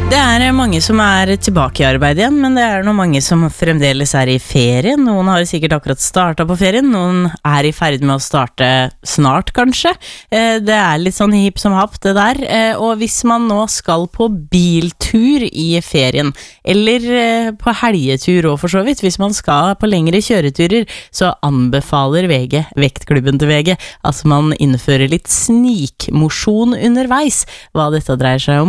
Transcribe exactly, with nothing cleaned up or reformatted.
Det er mange som er tilbake i arbeid igjen, men det er noen mange som fremdeles er i ferien. Noen har sikkert akkurat startet på ferien, noen er i ferd med å starte snart kanskje. Det er litt sånn hipp som happ det der, og hvis man nå skal på biltur i ferien, eller på helgetur og for så vidt, hvis man skal på lengre kjøreturer, så anbefaler V G, vektklubben til V G, at man innfører litt snikmosjon underveis. Hva dette dreier seg om,